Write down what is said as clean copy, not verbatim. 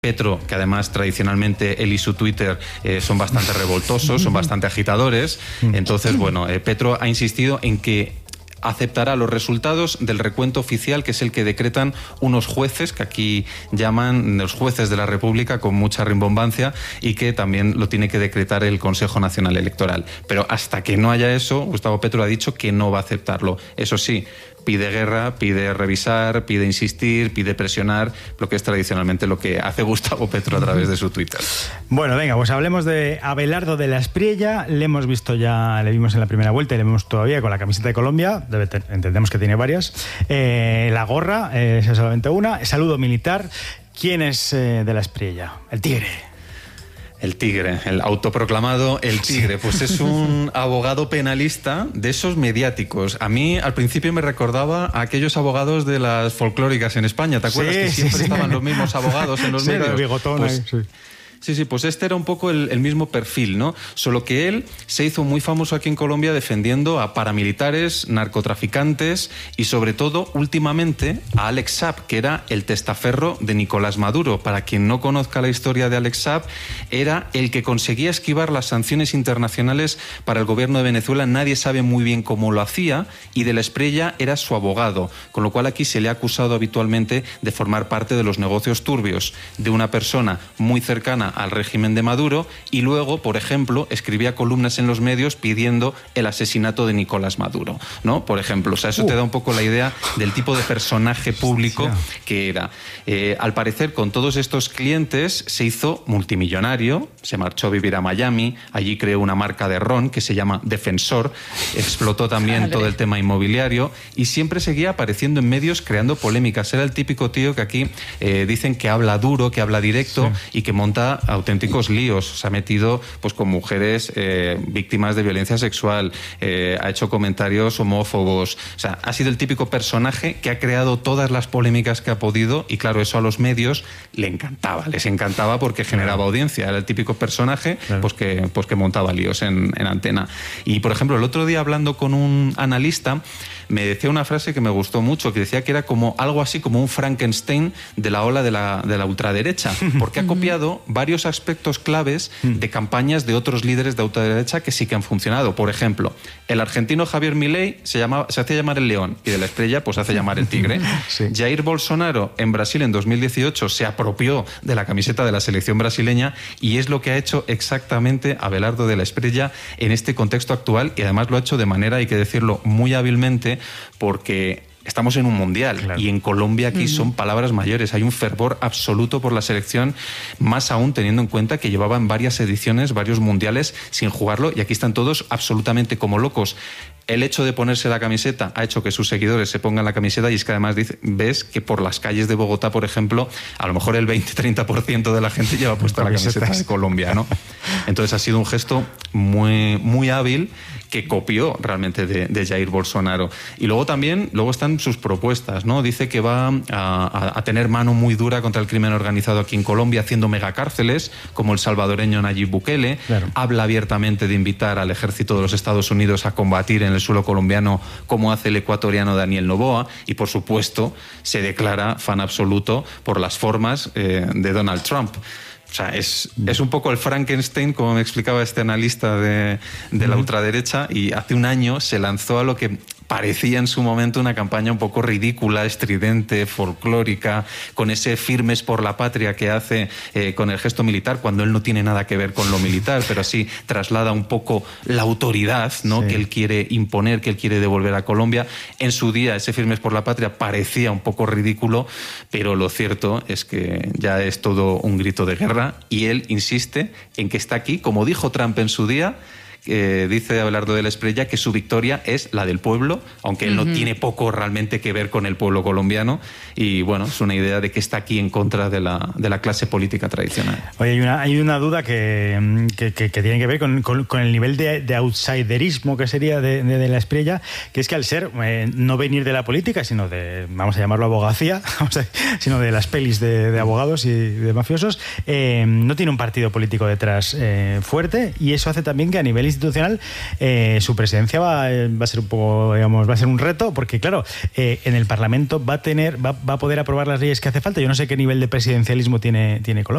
Petro, que además tradicionalmente él y su Twitter son bastante revoltosos, son bastante agitadores. Entonces, bueno, Petro ha insistido en que aceptará los resultados del recuento oficial, que es el que decretan unos jueces, que aquí llaman los jueces de la República con mucha rimbombancia, y que también lo tiene que decretar el Consejo Nacional Electoral. Pero hasta que no haya eso, Gustavo Petro ha dicho que no va a aceptarlo. Eso sí, pide guerra, pide revisar, pide insistir, pide presionar, lo que es tradicionalmente lo que hace Gustavo Petro a través de su Twitter. Bueno, venga, pues hablemos de Abelardo de la Espriella. Le hemos visto ya, le vimos en la primera vuelta y le vemos todavía con la camiseta de Colombia. Entendemos que tiene varias. La gorra, es solamente una. Saludo militar. ¿Quién es de la Espriella? El tigre. El tigre, el autoproclamado El Tigre, pues es un abogado penalista de esos mediáticos. A mí al principio me recordaba a aquellos abogados de las folclóricas en España, ¿te acuerdas? Que siempre estaban los mismos abogados en los medios. El bigotón, pues, sí. Sí, pues este era un poco el mismo perfil, ¿no? Solo que él se hizo muy famoso aquí en Colombia defendiendo a paramilitares, narcotraficantes y sobre todo, últimamente, a Alex Saab, que era el testaferro de Nicolás Maduro. Para quien no conozca la historia de Alex Saab, era el que conseguía esquivar las sanciones internacionales para el gobierno de Venezuela. Nadie sabe muy bien cómo lo hacía, y de la Espriella era su abogado, con lo cual aquí se le ha acusado habitualmente de formar parte de los negocios turbios de una persona muy cercana al régimen de Maduro, y luego, por ejemplo, escribía columnas en los medios pidiendo el asesinato de Nicolás Maduro, ¿no? Por ejemplo, o sea, eso te da un poco la idea del tipo de personaje público que era. Al parecer, con todos estos clientes se hizo multimillonario, se marchó a vivir a Miami, allí creó una marca de ron que se llama Defensor, explotó también todo el tema inmobiliario y siempre seguía apareciendo en medios creando polémicas. Era el típico tío que aquí dicen que habla duro, que habla directo y que monta auténticos líos. Se ha metido pues con mujeres víctimas de violencia sexual, ha hecho comentarios homófobos. O sea, ha sido el típico personaje que ha creado todas las polémicas que ha podido, y claro, eso a los medios les encantaba porque generaba audiencia. Era el típico personaje pues que montaba líos en antena. Y por ejemplo, el otro día, hablando con un analista, me decía una frase que me gustó mucho, que decía que era como algo así como un Frankenstein de la ola de la ultraderecha, porque ha copiado varios aspectos claves de campañas de otros líderes de ultraderecha que sí que han funcionado. Por ejemplo, el argentino Javier Milei se hacía llamar el León, y de la Espriella pues hace llamar el Tigre. Jair Bolsonaro en Brasil en 2018 se apropió de la camiseta de la selección brasileña, y es lo que ha hecho exactamente Abelardo de la Espriella en este contexto actual, y además lo ha hecho de manera, hay que decirlo, muy hábilmente, porque estamos en un mundial y en Colombia aquí son palabras mayores. Hay un fervor absoluto por la selección, más aún teniendo en cuenta que llevaban varias ediciones, varios mundiales sin jugarlo, y aquí están todos absolutamente como locos. El hecho de ponerse la camiseta ha hecho que sus seguidores se pongan la camiseta, y es que además ves que por las calles de Bogotá, por ejemplo, a lo mejor el 20-30% de la gente lleva puesta la camiseta de Colombia, ¿no? Entonces ha sido un gesto muy, muy hábil que copió realmente de Jair Bolsonaro. Y luego están sus propuestas, ¿no? Dice que va a tener mano muy dura contra el crimen organizado aquí en Colombia, haciendo megacárceles, como el salvadoreño Nayib Bukele. Habla abiertamente de invitar al ejército de los Estados Unidos a combatir en el suelo colombiano, como hace el ecuatoriano Daniel Noboa, y por supuesto se declara fan absoluto por las formas de Donald Trump. O sea, es un poco el Frankenstein, como me explicaba este analista de la ultraderecha, y hace un año se lanzó a lo que parecía en su momento una campaña un poco ridícula, estridente, folclórica, con ese firmes por la patria que hace con el gesto militar, cuando él no tiene nada que ver con lo militar, pero sí traslada un poco la autoridad, ¿no? Que él quiere imponer, que él quiere devolver a Colombia. En su día ese firmes por la patria parecía un poco ridículo, pero lo cierto es que ya es todo un grito de guerra, y él insiste en que está aquí, como dijo Trump en su día. Dice Abelardo de la Espriella que su victoria es la del pueblo, aunque él no tiene poco realmente que ver con el pueblo colombiano, y bueno, es una idea de que está aquí en contra de la clase política tradicional. Oye, hay una duda que tiene que ver con el nivel de outsiderismo que sería de la Espriella, que es que al ser no venir de la política, sino de, vamos a llamarlo abogacía, sino de las pelis de abogados y de mafiosos, no tiene un partido político detrás fuerte, y eso hace también que a nivel institucional, su presidencia va a ser un poco, digamos, va a ser un reto, porque claro, en el Parlamento va a poder aprobar las leyes que hace falta. Yo no sé qué nivel de presidencialismo tiene Colombia.